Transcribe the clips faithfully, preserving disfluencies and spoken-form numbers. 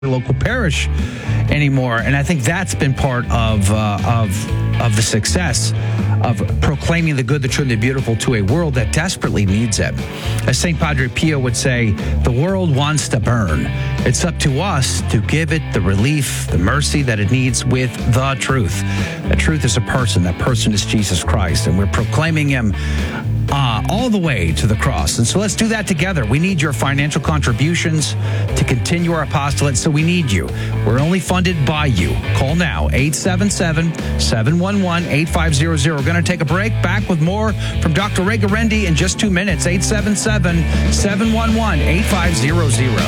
local parish anymore. And I think that's been part of uh, of of the success of proclaiming the good, the true, and the beautiful to a world that desperately needs it. As Saint Padre Pio would say, the world wants to burn. It's up to us to give it the relief, the mercy that it needs with the truth. The truth is a person. That person is Jesus Christ. And we're proclaiming him Uh, all the way to the cross. And so let's do that together. We need your financial contributions to continue our apostolate, so we need you. We're only funded by you. Call now, eight seven seven, seven one one, eight five zero zero. We're going to take a break. Back with more from Doctor Ray Guarendi in just two minutes, eight seven seven, seven one one, eight five zero zero.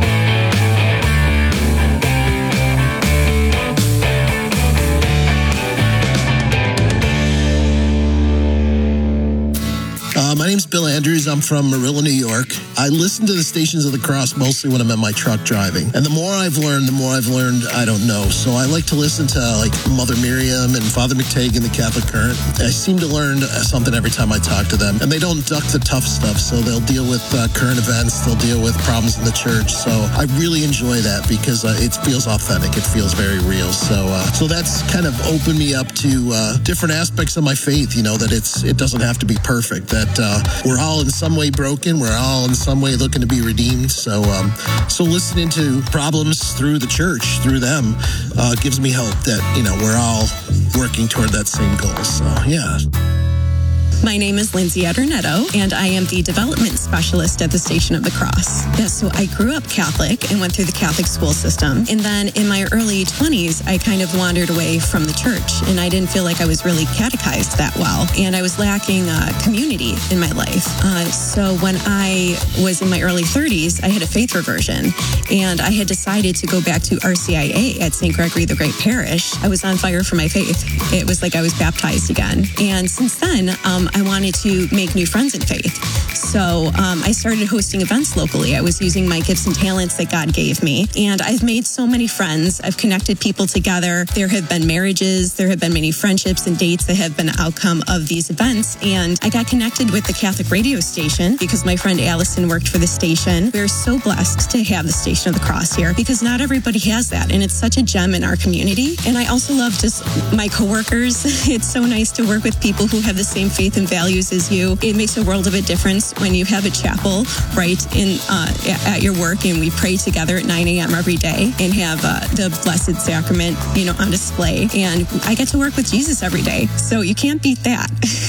Uh, my name's Bill Andrews. I'm from Marilla, New York. I listen to the Stations of the Cross mostly when I'm in my truck driving. And the more I've learned, the more I've learned I don't know. So I like to listen to like Mother Miriam and Father McTague and the Catholic Current. I seem to learn something every time I talk to them. And they don't duck the tough stuff. So they'll deal with uh, current events. They'll deal with problems in the church. So I really enjoy that because uh, it feels authentic. It feels very real. So uh, so that's kind of opened me up to uh, different aspects of my faith, you know, that it's it doesn't have to be perfect. That Uh, we're all in some way broken. We're all in some way looking to be redeemed. So um, so listening to problems through the church, through them, uh, gives me hope that, you know, we're all working toward that same goal. So, yeah. My name is Lindsay Adornetto, and I am the development specialist at the Station of the Cross. Yeah, so I grew up Catholic and went through the Catholic school system. And then in my early twenties, I kind of wandered away from the church, and I didn't feel like I was really catechized that well. And I was lacking uh, community in my life. Uh, so when I was in my early thirties, I had a faith reversion, and I had decided to go back to R C I A at Saint Gregory the Great Parish. I was on fire for my faith. It was like I was baptized again. And since then, um, I wanted to make new friends in faith. So um, I started hosting events locally. I was using my gifts and talents that God gave me. And I've made so many friends. I've connected people together. There have been marriages. There have been many friendships and dates that have been an outcome of these events. And I got connected with the Catholic radio station because my friend Allison worked for the station. We're so blessed to have the Station of the Cross here because not everybody has that. And it's such a gem in our community. And I also love just my coworkers. It's so nice to work with people who have the same faith and values as you. It makes a world of a difference when you have a chapel right in uh, at your work, and we pray together at nine a.m. every day and have uh, the Blessed Sacrament, you know, on display. And I get to work with Jesus every day, so you can't beat that.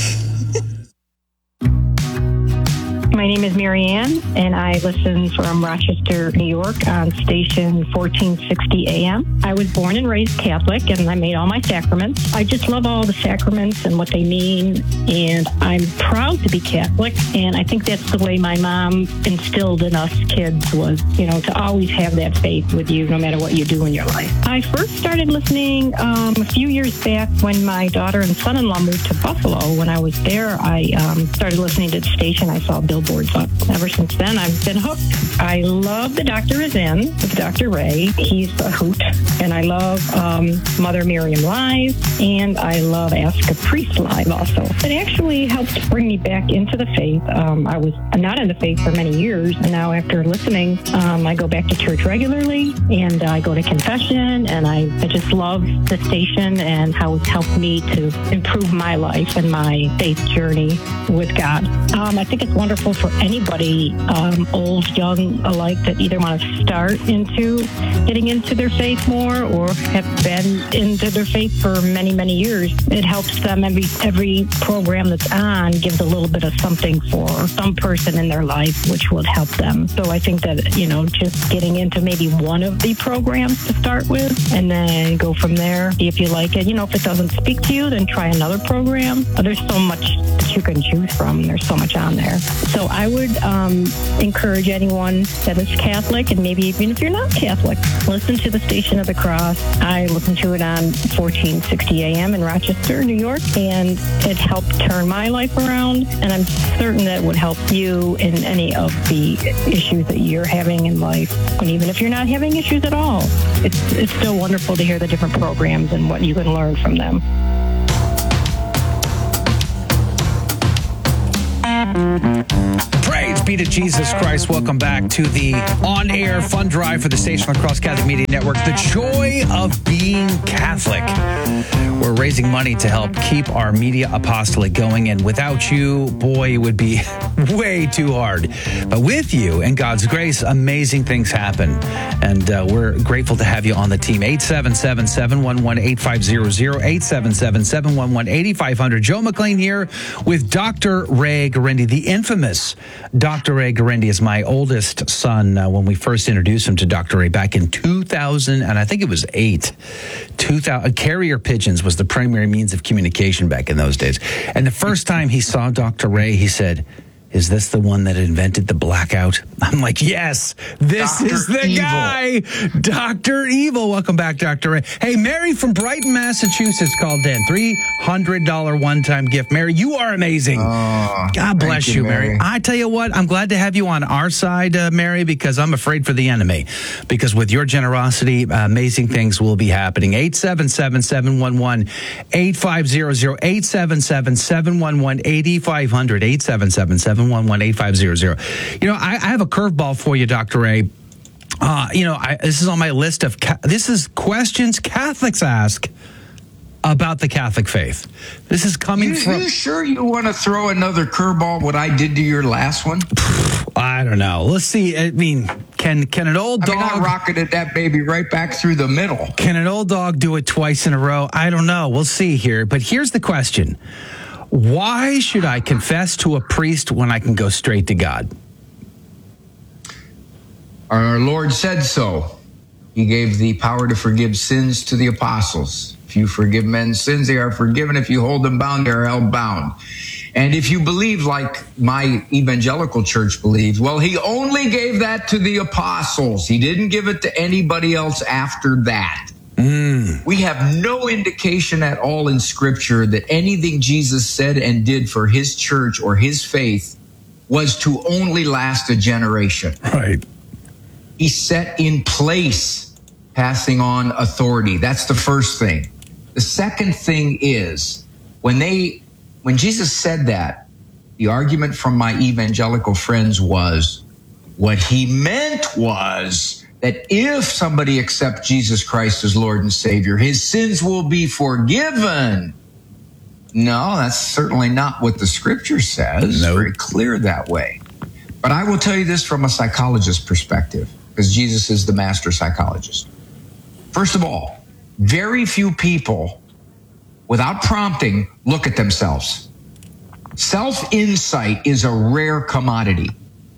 My name is Mary Ann, and I listen from Rochester, New York on station fourteen sixty A M. I was born and raised Catholic, and I made all my sacraments. I just love all the sacraments and what they mean, and I'm proud to be Catholic, and I think that's the way my mom instilled in us kids was, you know, to always have that faith with you no matter what you do in your life. I first started listening um, a few years back when my daughter and son-in-law moved to Buffalo. When I was there, I um, started listening to the station. I saw Bill Boards up. Ever since then, I've been hooked. I love The Doctor Is In with Doctor Ray. He's a hoot. And I love um, Mother Miriam Live, and I love Ask a Priest Live also. It actually helped bring me back into the faith. Um, I was not in the faith for many years, and now after listening, um, I go back to church regularly, and I go to confession, and I, I just love the station and how it's helped me to improve my life and my faith journey with God. Um, I think it's wonderful for anybody, um, old, young alike, that either want to start into getting into their faith more or have been into their faith for many, many years. It helps them. Every every program that's on gives a little bit of something for some person in their life, which will help them. So I think that, you know, just getting into maybe one of the programs to start with and then go from there, see if you like it. You know, if it doesn't speak to you, then try another program. There's so much that you can choose from. There's so much on there. So I would um, encourage anyone that is Catholic, and maybe even if you're not Catholic, listen to the Station of the Cross. I listen to it on fourteen sixty A M in Rochester, New York, and it helped turn my life around, and I'm certain that it would help you in any of the issues that you're having in life. And even if you're not having issues at all, it's, it's still wonderful to hear the different programs and what you can learn from them. Praise be to Jesus Christ. Welcome back to the on-air fun drive for the station across Catholic Media Network. The joy of being Catholic. We're raising money to help keep our media apostolate going, and without you, boy, it would be way too hard. But with you and God's grace, amazing things happen, and uh, we're grateful to have you on the team. eight seven seven, seven one one, eight five zero zero, eight seven seven, seven one one, eight five zero zero. Joe McLean here with Doctor Ray Guarendi, the infamous Doctor Ray Guarendi is my oldest son. Uh, when we first introduced him to Doctor Ray back in two thousand, and I think it was eight, two thousand, carrier pigeons was the primary means of communication back in those days. And the first time he saw Doctor Ray, he said, "Is this the one that invented the blackout?" I'm like, yes, this Doctor is the Evil. guy, Doctor Evil. Welcome back, Doctor Ray. Hey, Mary from Brighton, Massachusetts called in. three hundred dollars one-time gift. Mary, you are amazing. Oh, God bless thank you, you, Mary. Mary. I tell you what, I'm glad to have you on our side, uh, Mary, because I'm afraid for the enemy. Because with your generosity, uh, amazing things will be happening. eight seven seven, seven one one, eight five zero zero, eight seven seven, seven one one, eight five zero zero, eight seven seven, seven one one, eight five zero zero. You know, I, I have a curveball for you, Doctor Ray. Uh, you know, I, this is on my list of, ca- this is questions Catholics ask about the Catholic faith. This is coming You, from... you sure you want to throw another curveball what I did to your last one? I don't know. Let's see. I mean, can can an old I mean, I dog... rocketed that baby right back through the middle. Can an old dog do it twice in a row? I don't know. We'll see here. But here's the question. Why should I confess to a priest when I can go straight to God? Our Lord said so. He gave the power to forgive sins to the apostles. If you forgive men's sins, they are forgiven. If you hold them bound, they are held bound. And if you believe like my evangelical church believes, well, he only gave that to the apostles. He didn't give it to anybody else after that. Mm. We have no indication at all in Scripture that anything Jesus said and did for his church or his faith was to only last a generation. Right. He set in place passing on authority. That's the first thing. The second thing is when they, when Jesus said that, the argument from my evangelical friends was what he meant was that if somebody accepts Jesus Christ as Lord and Savior, his sins will be forgiven. No, that's certainly not what the Scripture says. It's Nope. very clear that way. But I will tell you this from a psychologist's perspective, because Jesus is the master psychologist. First of all, very few people, without prompting, look at themselves. Self-insight is a rare commodity.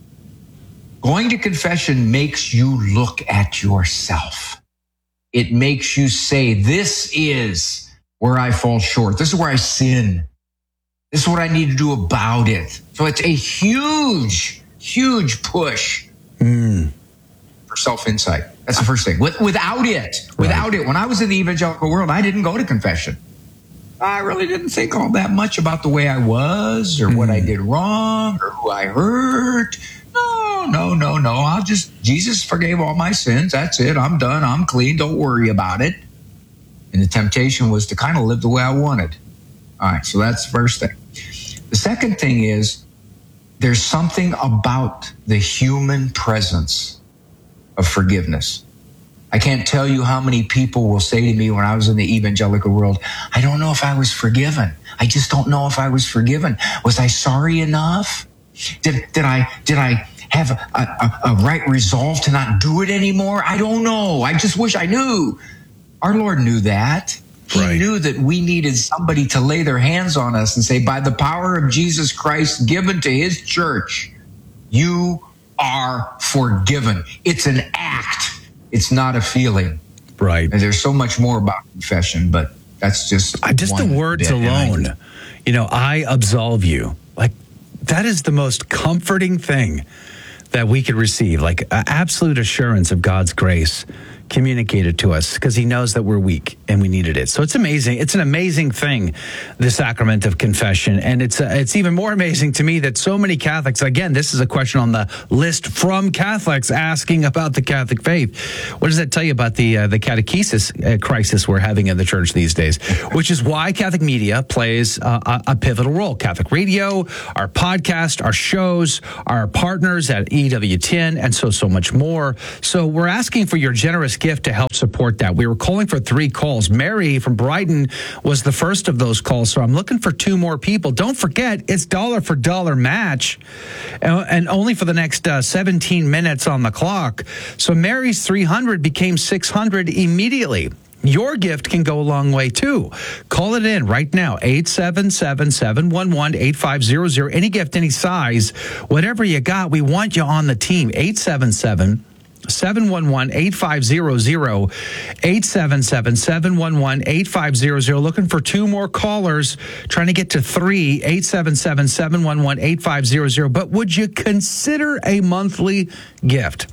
Going to confession makes you look at yourself. It makes you say, this is where I fall short. This is where I sin. This is what I need to do about it. So it's a huge, huge push Mm. for self-insight. That's the first thing. With, without it, without it, when I was in the evangelical world, I didn't go to confession. I really didn't think all that much about the way I was or what I did wrong or who I hurt. No, no, no, no. I'll just, Jesus forgave all my sins. That's it. I'm done. I'm clean. Don't worry about it. And the temptation was to kind of live the way I wanted. All right. So that's the first thing. The second thing is there's something about the human presence of forgiveness. I can't tell you how many people will say to me when I was in the evangelical world, I don't know if I was forgiven. I just don't know if I was forgiven. Was I sorry enough? Did, did I, did I have a, a, a right resolve to not do it anymore? I don't know. I just wish I knew. Our Lord knew that. He Right. knew that we needed somebody to lay their hands on us and say, by the power of Jesus Christ given to his church, you are forgiven. It's an act. It's not a feeling. Right. And there's so much more about confession, but that's just Uh, Just the one words bit. And I- alone, you know, I absolve you. Like, that is the most comforting thing that we could receive, like uh, absolute assurance of God's grace communicated to us because he knows that we're weak and we needed it. So it's amazing. It's an amazing thing, the sacrament of confession. And it's uh, it's even more amazing to me that so many Catholics, again, this is a question on the list from Catholics asking about the Catholic faith. What does that tell you about the uh, the catechesis uh, crisis we're having in the church these days? Which is why Catholic media plays uh, a, a pivotal role. Catholic radio, our podcast, our shows, our partners at E W ten, and so, so much more. So we're asking for your generous gift to help support that. We were calling for three calls. Mary from Brighton was the first of those calls, so I'm looking for two more people. Don't forget, it's dollar for dollar match, and only for the next uh, seventeen minutes on the clock. So Mary's three hundred became six hundred immediately. Your gift can go a long way, too. Call it in right now, eight seven seven, seven one one, eight five zero zero. Any gift, any size, whatever you got, we want you on the team. eight seven seven, seven one one, eight five zero zero. eight seven seven, seven one one, eight five zero zero. Looking for two more callers, trying to get to three. eight seven seven, seven one one, eight five zero zero. But would you consider a monthly gift?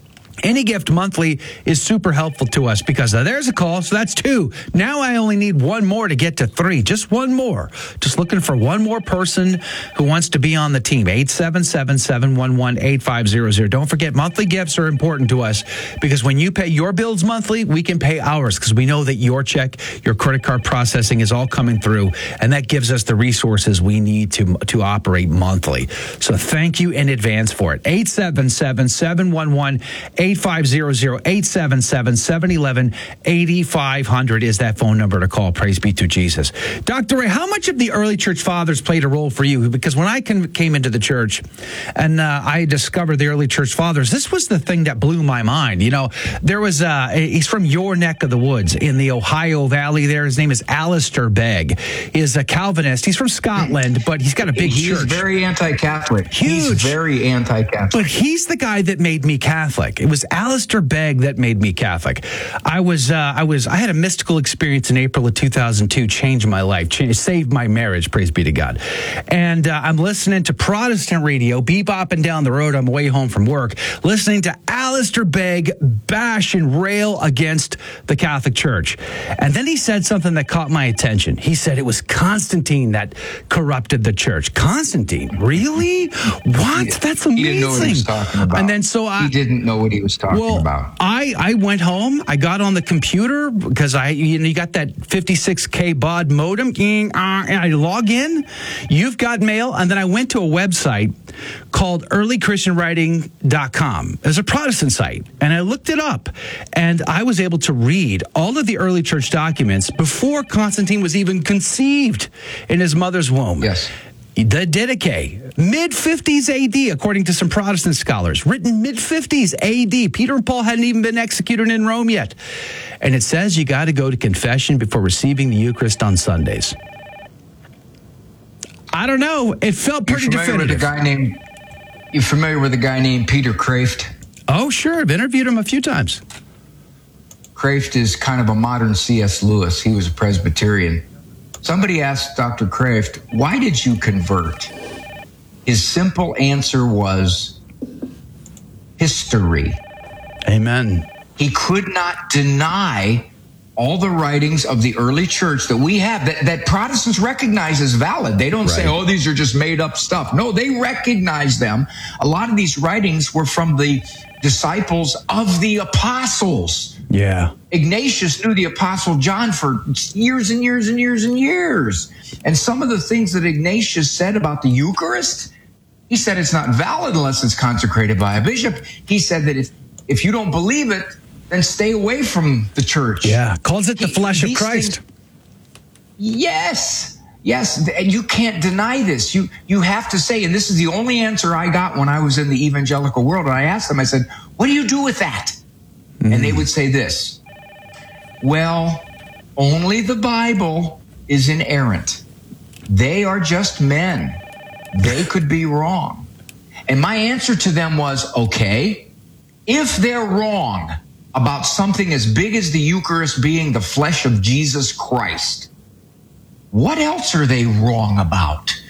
Any gift monthly is super helpful to us because uh, there's a call, so that's two. Now I only need one more to get to three. Just one more. Just looking for one more person who wants to be on the team. eight seven seven, seven one one, eight five zero zero. Don't forget, monthly gifts are important to us because when you pay your bills monthly, we can pay ours because we know that your check, your credit card processing is all coming through, and that gives us the resources we need to, to operate monthly. So thank you in advance for it. eight seven seven, seven one one, eight five zero zero. eight seven seven, seven one one, eight five zero zero is that phone number to call. Praise be to Jesus. Doctor Ray, how much of the early church fathers played a role for you? Because when I came into the church and uh, I discovered the early church fathers, this was the thing that blew my mind. You know, there was, uh, he's from your neck of the woods in the Ohio Valley there. His name is Alistair Begg. He is a Calvinist. He's from Scotland, but he's got a big he's church. He's very anti-Catholic. Huge. He's very anti-Catholic. But he's the guy that made me Catholic. It was Alistair Begg that made me Catholic. I was, uh, I was, I had a mystical experience in April of two thousand two, changed my life, changed, saved my marriage. Praise be to God. And uh, I'm listening to Protestant radio, bebopping down the road on my way home from work, listening to Alistair Begg bash and rail against the Catholic Church. And then he said something that caught my attention. He said it was Constantine that corrupted the church. Constantine? Really? What? That's amazing. He didn't know what he was talking about. And then so I... He didn't know what he was talking well, about. I, I went home. I got on the computer because I, you know, you got that fifty-six K baud modem, and I log in. You've got mail, and then I went to a website called early christian writing dot com. It's a Protestant site, and I looked it up, and I was able to read all of the early church documents before Constantine was even conceived in his mother's womb. Yes. The Didache, mid-fifties A D, according to some Protestant scholars. Written mid-fifties A D. Peter and Paul hadn't even been executed in Rome yet. And it says you got to go to confession before receiving the Eucharist on Sundays. I don't know. It felt pretty You're familiar definitive. With a guy named, you're familiar with a guy named Peter Kraft? Oh, sure. I've interviewed him a few times. Kraft is kind of a modern C S Lewis. He was a Presbyterian. Somebody asked Doctor Kraft, why did you convert? His simple answer was history. Amen. He could not deny all the writings of the early church that we have, that, that Protestants recognize as valid. They don't Right. say, oh, these are just made up stuff. No, they recognize them. A lot of these writings were from the disciples of the apostles. Yeah. Ignatius knew the Apostle John for years and years and years and years. And some of the things that Ignatius said about the Eucharist, he said it's not valid unless it's consecrated by a bishop. He said that if, if you don't believe it, then stay away from the church. Yeah. Calls it the He- flesh of these Christ. things- yes. Yes. And you can't deny this. You, you have to say, and this is the only answer I got when I was in the evangelical world. And I asked them, I said, what do you do with that? And they would say this, well, only the Bible is inerrant. They are just men. They could be wrong. And my answer to them was, okay, if they're wrong about something as big as the Eucharist being the flesh of Jesus Christ, what else are they wrong about?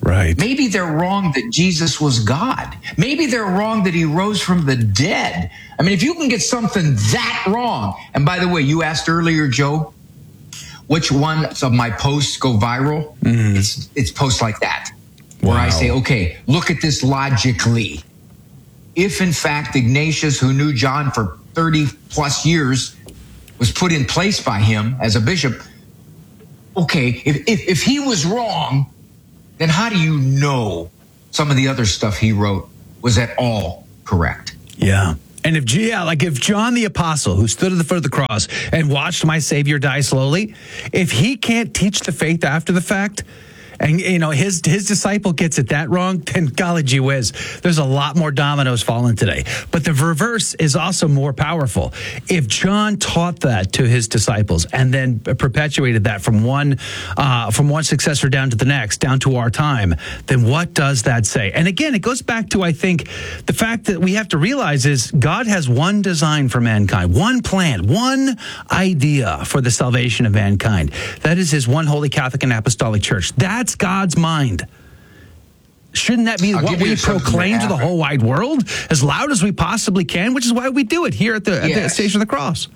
Right. Maybe they're wrong that Jesus was God. Maybe they're wrong that he rose from the dead. I mean, if you can get something that wrong, and by the way, you asked earlier, Joe, which one of my posts go viral? Mm. It's, it's posts like that, wow. where I say, okay, look at this logically. If in fact Ignatius, who knew John for thirty plus years, was put in place by him as a bishop, okay, if, if, if he was wrong, then how do you know some of the other stuff he wrote was at all correct? Yeah. And if, yeah, like if John the Apostle, who stood at the foot of the cross and watched my Savior die slowly, if he can't teach the faith after the fact, and, you know, his his disciple gets it that wrong, then golly gee whiz, there's a lot more dominoes falling today. But the reverse is also more powerful. If John taught that to his disciples and then perpetuated that from one uh, from one successor down to the next, down to our time, then what does that say? And again, it goes back to, I think, the fact that we have to realize is God has one design for mankind, one plan, one idea for the salvation of mankind. That is his one holy Catholic and Apostolic Church. That's God's mind. Shouldn't that be I'll what we proclaim to the whole wide world as loud as we possibly can, which is why we do it here at the, at yes. the Station of the Cross?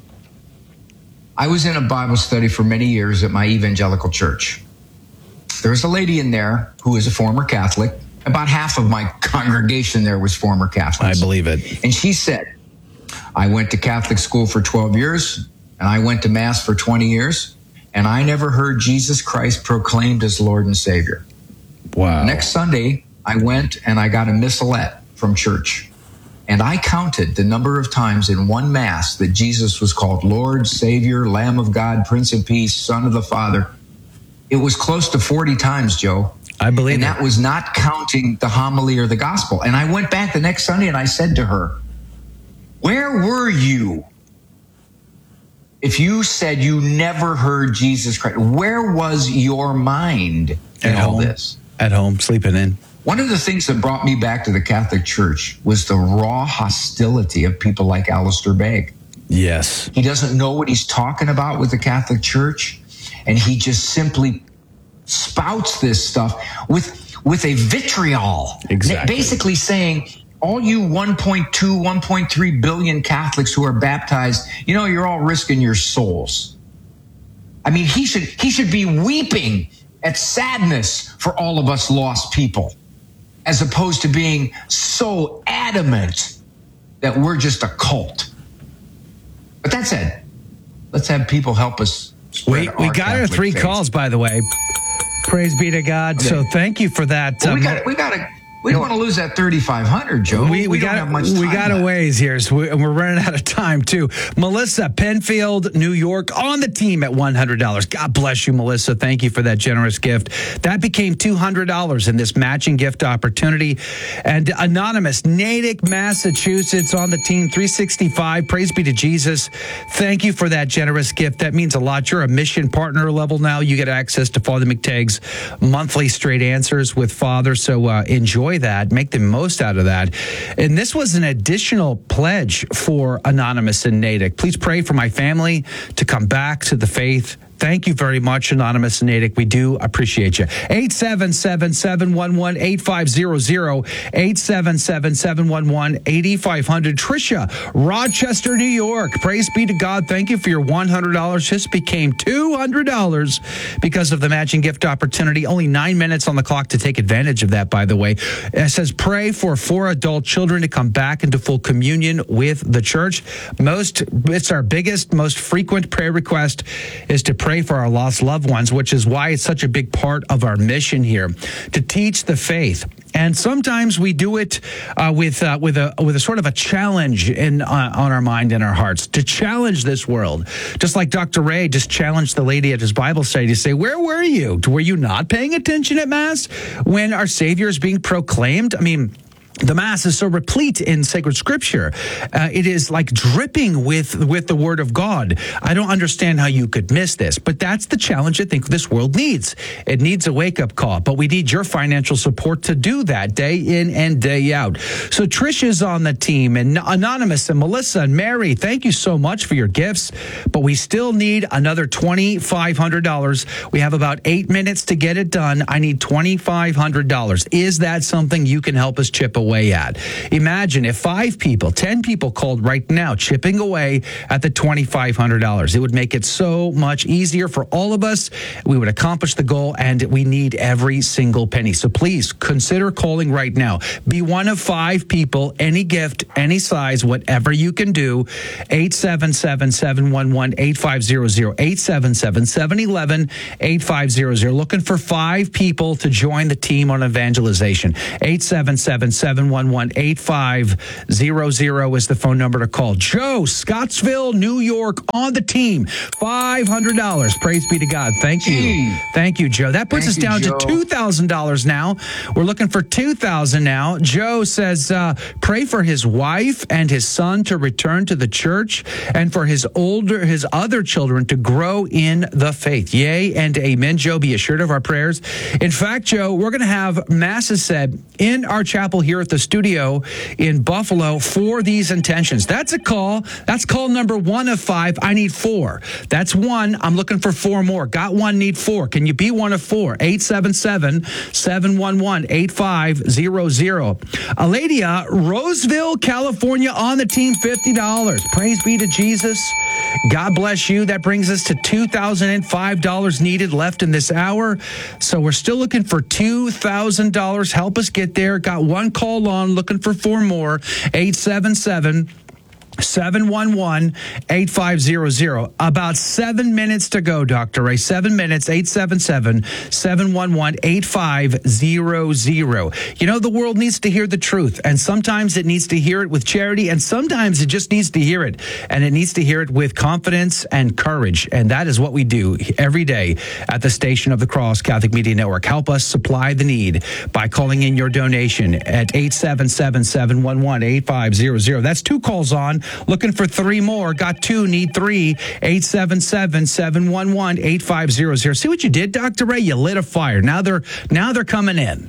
I was in a Bible study for many years at my evangelical church. There was a lady in there who is a former Catholic. About half of my congregation there was former Catholics. I believe it. And she said, I went to Catholic school for twelve years, and I went to Mass for twenty years. And I never heard Jesus Christ proclaimed as Lord and Savior. Wow. Next Sunday, I went and I got a missalette from church. And I counted the number of times in one Mass that Jesus was called Lord, Savior, Lamb of God, Prince of Peace, Son of the Father. It was close to forty times, Joe. I believe And it. that was not counting the homily or the gospel. And I went back the next Sunday and I said to her, where were you if you said you never heard Jesus Christ? Where was your mind in all this? At home, sleeping in. One of the things that brought me back to the Catholic Church was the raw hostility of people like Alistair Begg. Yes. He doesn't know what he's talking about with the Catholic Church, and he just simply spouts this stuff with, with a vitriol. Exactly. Basically saying, all you one point two, one point three billion Catholics who are baptized, you know, you're all risking your souls. I mean, he should he should be weeping at sadness for all of us lost people, as opposed to being so adamant that we're just a cult. But that said, let's have people help us spread We, our we got Catholic our three faith. calls, by the way. Praise be to God. Okay. So thank you for that. Well, we Um, got we got to. We don't want to lose that thirty-five hundred, Joe. We, we, we got don't have much time we got a left. ways here, so we, and we're running out of time too. Melissa, Penfield, New York, on the team at one hundred dollars. God bless you, Melissa. Thank you for that generous gift. That became two hundred dollars in this matching gift opportunity. And Anonymous, Natick, Massachusetts, on the team, three sixty-five. Praise be to Jesus. Thank you for that generous gift. That means a lot. You're a mission partner level now. You get access to Father McTagg's monthly straight answers with Father. So uh, enjoy that. Make the most out of that. And this was an additional pledge for Anonymous and Natick. Please pray for my family to come back to the faith. Thank you very much, Anonymous and Natick. We do appreciate you. eight seven seven, seven one one, eight five zero zero, eight seven seven, seven one one, eight five zero zero. Tricia, Rochester, New York. Praise be to God. Thank you for your one hundred dollars. This became two hundred dollars because of the matching gift opportunity. Only nine minutes on the clock to take advantage of that, by the way. It says, pray for four adult children to come back into full communion with the church. Most, it's our biggest, most frequent prayer request is to pray for our lost loved ones, which is why it's such a big part of our mission here, to teach the faith. And sometimes we do it uh, with uh, with a with a sort of a challenge in uh, on our mind and our hearts, to challenge this world. Just like Doctor Ray just challenged the lady at his Bible study to say, where were you? Were you not paying attention at Mass when our Savior is being proclaimed? I mean, The Mass is so replete in sacred scripture. Uh, it is like dripping with, with the word of God. I don't understand how you could miss this, but that's the challenge I think this world needs. It needs a wake-up call, but we need your financial support to do that day in and day out. So Trish is on the team, and Anonymous and Melissa and Mary, thank you so much for your gifts, but we still need another twenty-five hundred dollars. We have about eight minutes to get it done. I need twenty-five hundred dollars. Is that something you can help us chip away at? Imagine if five people, ten people called right now, chipping away at the twenty-five hundred dollars. It would make it so much easier for all of us. We would accomplish the goal, and we need every single penny. So please consider calling right now. Be one of five people, any gift, any size, whatever you can do. eight seven seven, seven one one, eight five zero zero, eight seven seven, seven one one, eight five zero zero. Looking for five people to join the team on evangelization. eight seven seven, seven one one, eight five zero zero is the phone number to call. Joe, Scottsville, New York, on the team. five hundred dollars. Praise be to God. Thank you. Gee. Thank you, Joe. That puts Thank us down you, Joe. to two thousand dollars now. We're looking for two thousand dollars now. Joe says, uh, pray for his wife and his son to return to the church, and for his older, his other children to grow in the faith. Yay and amen, Joe. Be assured of our prayers. In fact, Joe, we're going to have masses said in our chapel here at the studio in Buffalo for these intentions. That's a call. That's call number one of five. I need four. That's one. I'm looking for four more. Got one, need four. Can you be one of four? eight seven seven, seven one one, eight five zero zero. Aledia, Roseville, California, on the team, fifty dollars. Praise be to Jesus. God bless you. That brings us to two thousand five dollars needed left in this hour. So we're still looking for two thousand dollars. Help us get there. Got one call on, looking for four more. eight seven seven, seven one one, eight five zero zero. About seven minutes to go, Doctor Ray. Seven minutes, eight seven seven, seven one one, eight five zero zero. You know, the world needs to hear the truth, and sometimes it needs to hear it with charity, and sometimes it just needs to hear it, and it needs to hear it with confidence and courage, and that is what we do every day at the Station of the Cross Catholic Media Network. Help us supply the need by calling in your donation at eight seven seven, seven one one, eight five zero zero. That's two calls on. Looking for three more. Got two, need three. eight seven seven, seven one one, eight five zero zero. See what you did, Doctor Ray? You lit a fire. Now they're now they're coming in.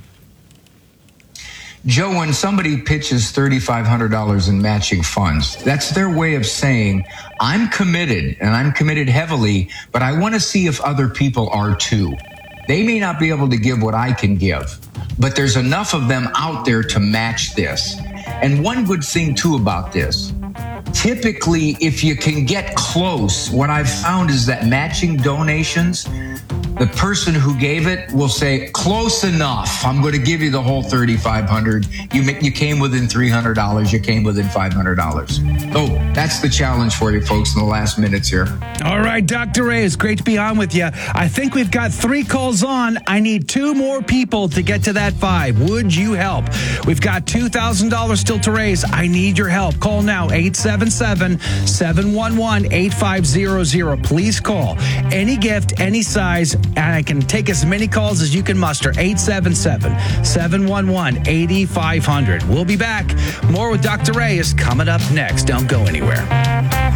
Joe, when somebody pitches three thousand five hundred dollars in matching funds, that's their way of saying, I'm committed, and I'm committed heavily, but I want to see if other people are too. They may not be able to give what I can give, but there's enough of them out there to match this. And one good thing, too, about this, typically, if you can get close, what I've found is that matching donations, the person who gave it will say, close enough. I'm going to give you the whole three thousand five hundred dollars. You you came within three hundred dollars. You came within five hundred dollars. Oh, that's the challenge for you folks in the last minutes here. All right, Doctor Ray, it's great to be on with you. I think we've got three calls on. I need two more people to get to that five. Would you help? We've got two thousand dollars still to raise. I need your help. Call now, eight seven seven, seven one one, eight five zero zero. Please call. Any gift, any size, and I can take as many calls as you can muster. eight seven seven, seven one one, eight five zero zero. We'll be back. More with Doctor Ray is coming up next. Don't go anywhere.